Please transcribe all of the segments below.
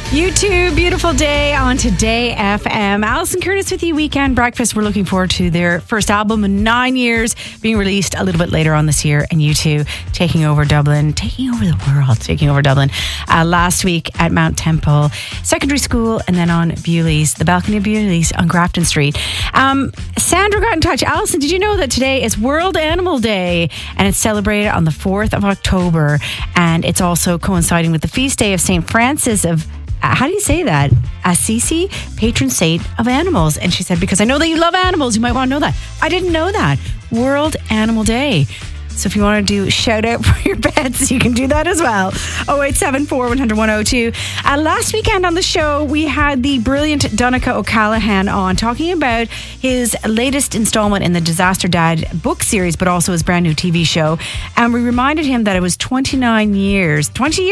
U2, Beautiful Day on Today FM. Alison Curtis with you, Weekend Breakfast. We're looking forward to their first album in 9 years, being released a little bit later on this year. And U2 taking over Dublin, taking over the world, taking over Dublin last week at Mount Temple Secondary School, and then on Bewley's, the balcony of Bewley's on Grafton Street. Sandra got in touch. Alison, did you know that today is World Animal Day, and it's celebrated on the 4th of October, and it's also coinciding with the feast day of St. Francis of how do you say that? Assisi, patron saint of animals. And she said, because I know that you love animals, you might want to know that. I didn't know that. World Animal Day. So if you want to do shout out for your pets, you can do that as well. 0874 100 102. Last weekend on the show, we had the brilliant Donncha O'Callaghan on talking about his latest installment in the Disaster Dad book series, but also his brand new TV show. And we reminded him that it was 20 years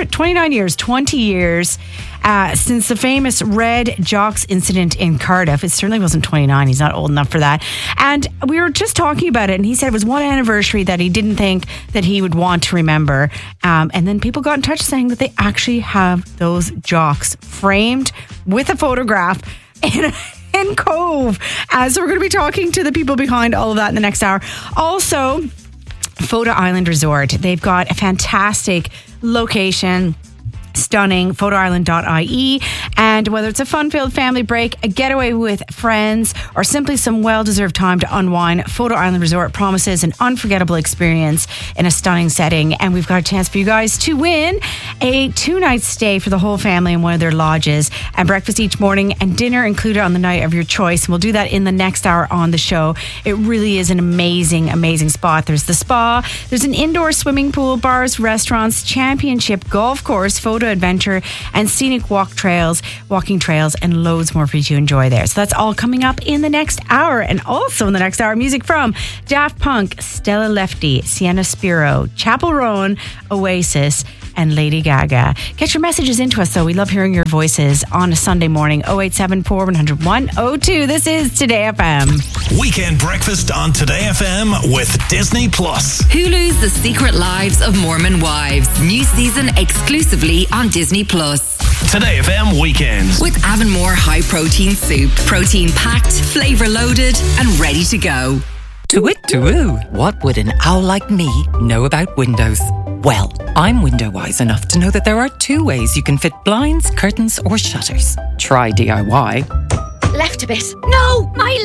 since the famous Red Jocks incident in Cardiff. It certainly wasn't 29. He's not old enough for that. And we were just talking about it, and he said it was one anniversary that he didn't think that he would want to remember. And then people got in touch saying that they actually have those jocks framed with a photograph in Cove. So we're going to be talking to the people behind all of that in the next hour. Also, Photo Island Resort. They've got a fantastic location. Stunning, photoisland.ie. And whether it's a fun-filled family break, a getaway with friends, or simply some well-deserved time to unwind, Photo Island Resort promises an unforgettable experience in a stunning setting. And we've got a chance for you guys to win a 2-night stay for the whole family in one of their lodges, and breakfast each morning and dinner included on the night of your choice. And we'll do that in the next hour on the show. It really is an amazing, amazing spot. There's the spa, there's an indoor swimming pool, bars, restaurants, championship golf course, photo adventure, and scenic walking trails, and loads more for you to enjoy there. So that's all coming up in the next hour. And also in the next hour, music from Daft Punk, Stella Lefty, Sienna Spiro, Chapel Roan, Oasis, and Lady Gaga. Get your messages into us, though. We love hearing your voices on a Sunday morning. 0874 100 102. This is Today FM. Weekend Breakfast on Today FM with Disney Plus. Hulu's The Secret Lives of Mormon Wives. New season exclusively on Disney Plus. Today FM Weekends. With Avonmore High Protein Soup. Protein packed, flavour loaded, and ready to go. To-wit-to-woo. What would an owl like me know about windows? Well, I'm window wise enough to know that there are 2 ways you can fit blinds, curtains, or shutters. Try DIY. Left a bit. No, my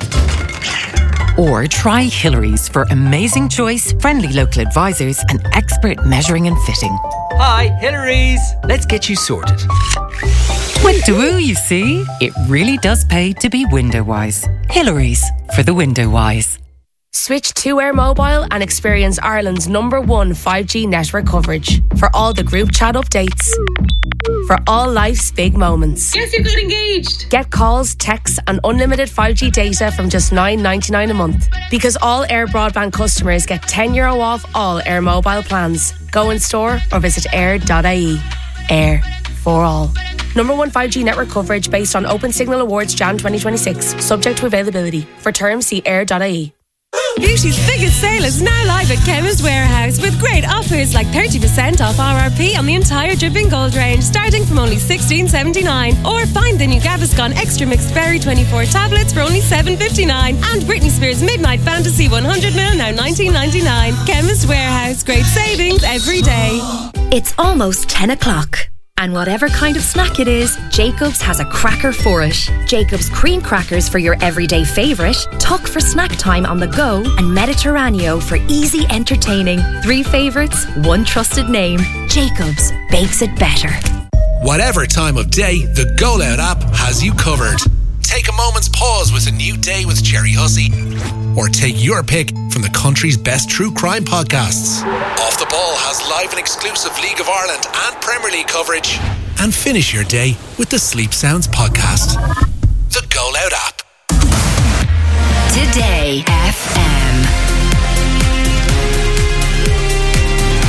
left. Or try Hillary's for amazing choice, friendly local advisors, and expert measuring and fitting. Hi, Hillary's. Let's get you sorted. Woo, you see? It really does pay to be window wise. Hillary's for the window wise. Switch to Air Mobile and experience Ireland's #1 5G network coverage for all the group chat updates. For all life's big moments. Guess who got engaged? Get calls, texts and unlimited 5G data from just $9.99 a month. Because all Air Broadband customers get €10 off all Air Mobile plans. Go in store or visit air.ie. Air for all. #1 5G network coverage based on Open Signal Awards Jan 2026. Subject to availability. For terms, see air.ie. Beauty's biggest sale is now live at Chemist Warehouse with great offers like 30% off RRP on the entire Dripping Gold range starting from only $16.79. Or find the new Gaviscon Extra Mixed Berry 24 tablets for only $7.59. And Britney Spears Midnight Fantasy 100ml now $19.99. Chemist Warehouse, great savings every day. It's almost 10 o'clock. And whatever kind of snack it is, Jacobs has a cracker for it. Jacobs cream crackers for your everyday favourite, Tuck for snack time on the go, and Mediterraneo for easy entertaining. 3 favourites, 1 trusted name. Jacobs bakes it better. Whatever time of day, the Go Loud app has you covered. Take a moment's pause with A New Day with Jerry Hussey. Or take your pick from the country's best true crime podcasts. Off the Ball has live and exclusive League of Ireland and Premier League coverage. And finish your day with the Sleep Sounds podcast. The Go Loud app. Today FM.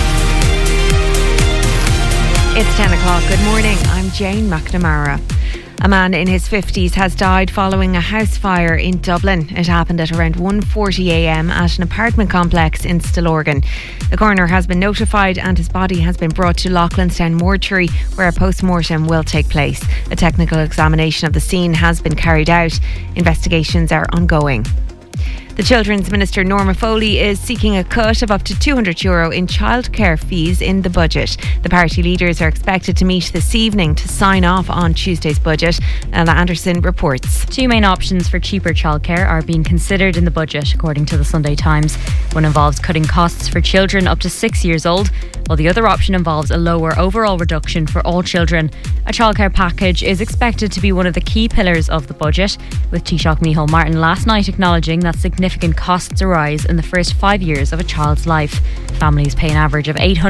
It's 10 o'clock. Good morning. I'm Jane McNamara. A man in his 50s has died following a house fire in Dublin. It happened at around 1:40 a.m. at an apartment complex in Stillorgan. The coroner has been notified and his body has been brought to Loughlinstown Mortuary, where a post-mortem will take place. A technical examination of the scene has been carried out. Investigations are ongoing. The Children's Minister Norma Foley is seeking a cut of up to €200 in childcare fees in the budget. The party leaders are expected to meet this evening to sign off on Tuesday's budget. Ella Anderson reports. Two main options for cheaper childcare are being considered in the budget, according to the Sunday Times. One involves cutting costs for children up to 6 years old, while the other option involves a lower overall reduction for all children. A childcare package is expected to be one of the key pillars of the budget, with Taoiseach Micheál Martin last night acknowledging that significant costs arise in the first 5 years of a child's life. Families pay an average of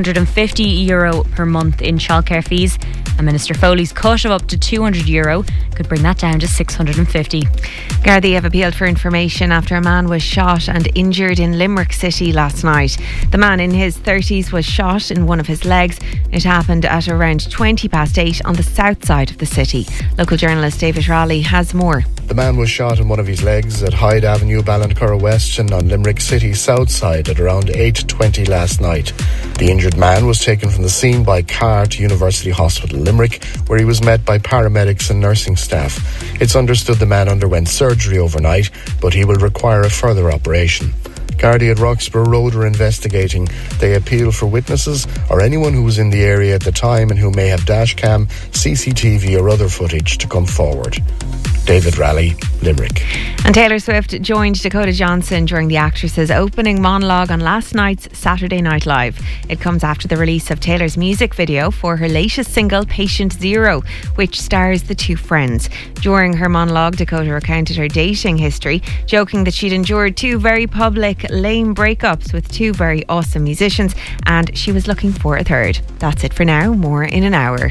€850 per month in childcare fees, and Minister Foley's cut of up to €200 could bring that down to €650. Gardaí have appealed for information after a man was shot and injured in Limerick City last night. The man in his 30s was shot in one of his legs. It happened at around 8:20 on the south side of the city. Local journalist David Raleigh has more. The man was shot in one of his legs at Hyde Avenue, Ballincurra West and on Limerick City south side at around 8:20 last night. The injured man was taken from the scene by car to University Hospital Limerick, where he was met by paramedics and nursing staff. It's understood the man underwent surgery overnight, but he will require a further operation. Gardaí at Roxborough Road are investigating. They appeal for witnesses or anyone who was in the area at the time and who may have dashcam, CCTV or other footage to come forward. David Raleigh, Limerick. And Taylor Swift joined Dakota Johnson during the actress's opening monologue on last night's Saturday Night Live. It comes after the release of Taylor's music video for her latest single, Patient Zero, which stars the two friends. During her monologue, Dakota recounted her dating history, joking that she'd endured two very public, lame breakups with two very awesome musicians, and she was looking for a third. That's it for now. More in an hour.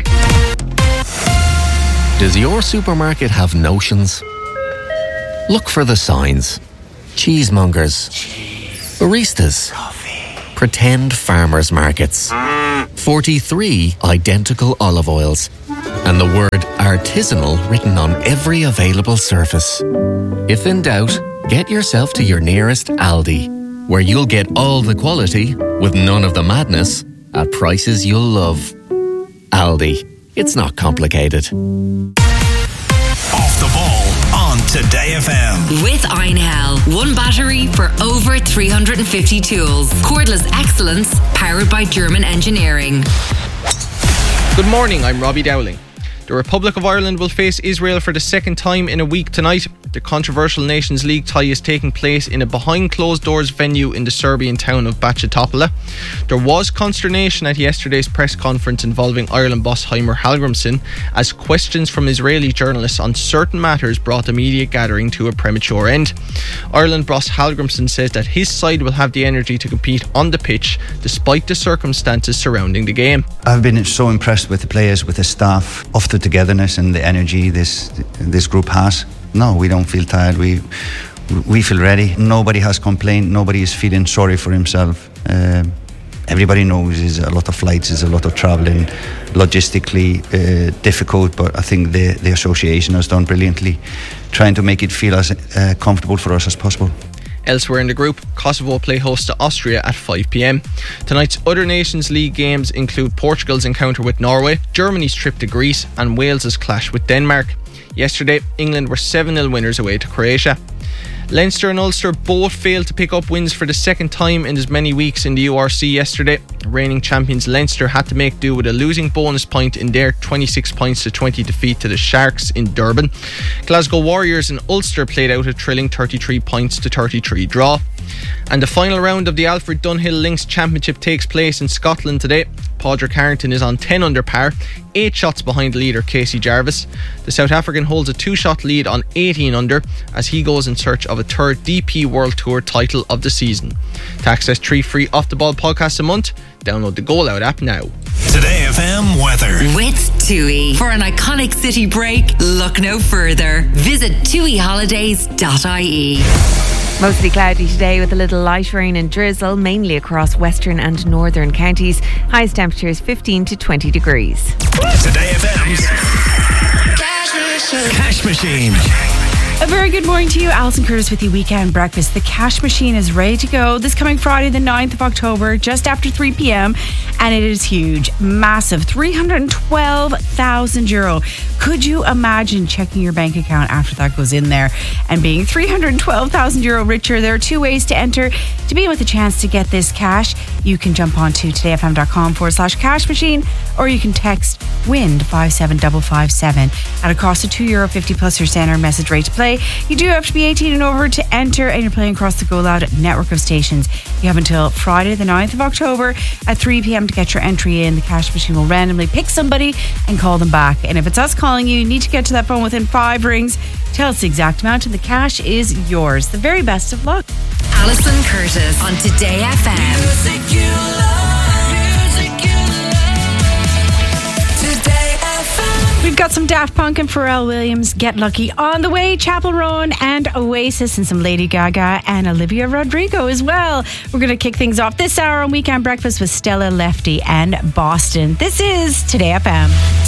Does your supermarket have notions? Look for the signs. Cheesemongers. Baristas. Pretend farmers markets. 43 identical olive oils. And the word artisanal written on every available surface. If in doubt, get yourself to your nearest Aldi, where you'll get all the quality with none of the madness at prices you'll love. Aldi. It's not complicated. Off the ball on Today FM. With Einhell. One battery for over 350 tools. Cordless excellence powered by German engineering. Good morning, I'm Robbie Dowling. The Republic of Ireland will face Israel for the second time in a week tonight. The controversial Nations League tie is taking place in a behind-closed-doors venue in the Serbian town of Bačka Topola. There was consternation at yesterday's press conference involving Ireland boss Heimir Hallgrímsson, as questions from Israeli journalists on certain matters brought the media gathering to a premature end. Ireland boss Hallgrímsson says that his side will have the energy to compete on the pitch despite the circumstances surrounding the game. I've been so impressed with the players, with the staff, of the togetherness and the energy this group has. No, we don't feel tired. We feel ready. Nobody has complained. Nobody is feeling sorry for himself. Everybody knows there's a lot of flights, there's a lot of travelling, logistically difficult, but I think the association has done brilliantly, trying to make it feel as comfortable for us as possible. Elsewhere in the group, Kosovo play host to Austria at 5 p.m. Tonight's other Nations League games include Portugal's encounter with Norway, Germany's trip to Greece and Wales's clash with Denmark. Yesterday, England were 7-0 winners away to Croatia. Leinster and Ulster both failed to pick up wins for the second time in as many weeks in the URC yesterday. Reigning champions Leinster had to make do with a losing bonus point in their 26 points to 20 defeat to the Sharks in Durban. Glasgow Warriors and Ulster played out a thrilling 33 points to 33 draw. And the final round of the Alfred Dunhill Links Championship takes place in Scotland today. Padraig Harrington is on 10 under par, 8 shots behind the leader Casey Jarvis. The South African holds a 2-shot lead on 18 under as he goes in search of a third DP World Tour title of the season. To access 3 free Off The Ball podcasts a month, download the Goal Out app now. Today FM weather. With TUI. For an iconic city break, look no further. Visit tuiholidays.ie. Mostly cloudy today with a little light rain and drizzle, mainly across western and northern counties. Highest temperatures 15 to 20 degrees. Today FM's Machine. A very good morning to you. Alison Curtis with you. Weekend Breakfast. The cash machine is ready to go this coming Friday, the 9th of October, just after 3 p.m. And it is huge, massive, €312,000. Could you imagine checking your bank account after that goes in there and being €312,000 richer? There are two ways to enter to be with a chance to get this cash. You can jump on to todayfm.com/cash machine, or you can text WIN to 57557 at a cost of €2.50 plus your standard message rate to play. You do have to be 18 and over to enter, and you're playing across the Go Loud network of stations. You have until Friday the 9th of October at 3 p.m. to get your entry in. The cash machine will randomly pick somebody and call them back. And if it's us calling you, you need to get to that phone within 5 rings. Tell us the exact amount and the cash is yours. The very best of luck. Alison Curtis on Today FM. Music you love, music you love. Today FM. We've got some Daft Punk and Pharrell Williams, Get Lucky on the way, Chapel Roan and Oasis, and some Lady Gaga and Olivia Rodrigo as well. We're going to kick things off this hour on Weekend Breakfast with Stella Lefty and Boston. This is Today FM.